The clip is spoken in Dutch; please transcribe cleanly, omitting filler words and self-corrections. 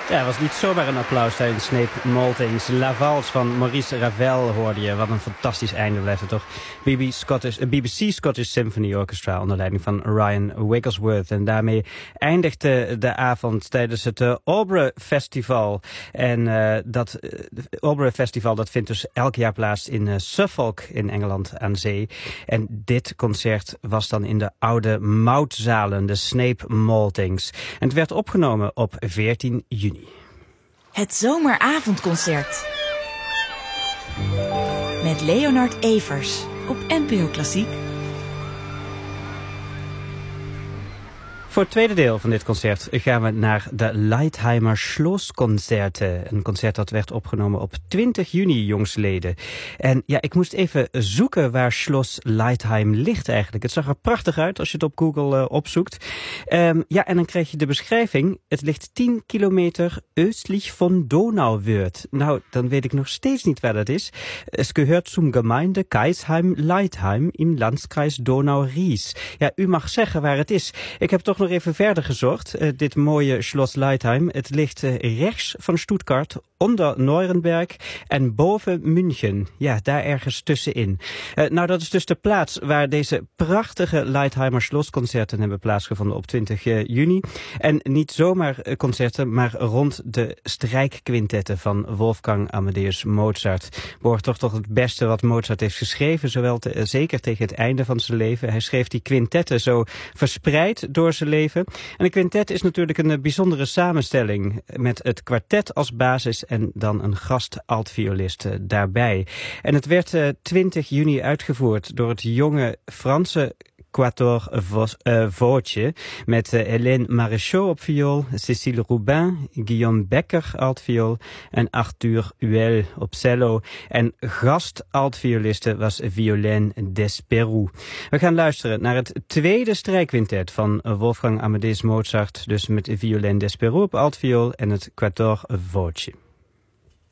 Ja, het was niet zomaar een applaus tijdens Snape Maltings. La Valse van Maurice Ravel hoorde je. Wat een fantastisch einde blijft het toch. BBC Scottish Symphony Orchestra onder leiding van Ryan Wigglesworth. En daarmee eindigde de avond tijdens het Albury Festival. En dat Albury Festival dat vindt dus elk jaar plaats in Suffolk in Engeland aan zee. En dit concert was dan in de oude moutzalen, de Snape Maltings. En het werd opgenomen op 14 juni. Het zomeravondconcert. Met Leonard Evers op NPO Klassiek. Voor het tweede deel van dit concert gaan we naar de Leitheimer Schlossconcerten. Een concert dat werd opgenomen op 20 juni jongsleden. En ja, ik moest even zoeken waar Schloss Leitheim ligt eigenlijk. Het zag er prachtig uit als je het op Google opzoekt. Ja, en dan krijg je de beschrijving. Het ligt 10 kilometer östlich von Donauwörth. Nou, dan weet ik nog steeds niet waar dat is. Es gehört zum Gemeinde Geisheim-Leitheim im Landkreis Donau-Ries. Ja, u mag zeggen waar het is. Ik heb toch nog even verder gezocht. Dit mooie Schloss Leitheim. Het ligt rechts van Stuttgart, onder Neurenberg en boven München. Ja, daar ergens tussenin. Nou, dat is dus de plaats waar deze prachtige Leitheimer Schlossconcerten hebben plaatsgevonden op 20 juni. En niet zomaar concerten, maar rond de strijkquintetten van Wolfgang Amadeus Mozart. Behoort toch tot het beste wat Mozart heeft geschreven, zeker tegen het einde van zijn leven. Hij schreef die quintetten zo verspreid door zijn leven. En een quintet is natuurlijk een bijzondere samenstelling met het kwartet als basis en dan een gast-altviolist daarbij. En het werd 20 juni uitgevoerd door het jonge Franse Quatuor Voce met Hélène Maréchaux op viool, Cécile Roubin, Guillaume Becker altviool en Arthur Huel op cello. En gast-altvioliste was Violaine Desperou. We gaan luisteren naar het tweede strijkquintet van Wolfgang Amadeus Mozart, dus met Violaine Desperou op altviool en het Quatuor Voce.